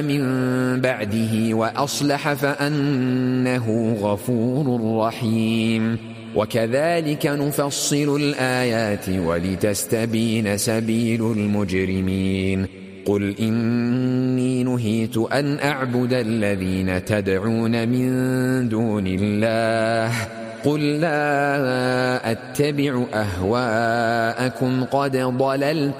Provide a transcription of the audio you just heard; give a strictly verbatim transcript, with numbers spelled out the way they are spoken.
من بعده وأصلح فأنه غفور رحيم. وكذلك نفصل الآيات ولتستبين سبيل المجرمين. قل إني نهيت أن أعبد الذين تدعون من دون الله قل لا أتبع أهواءكم قد ضللت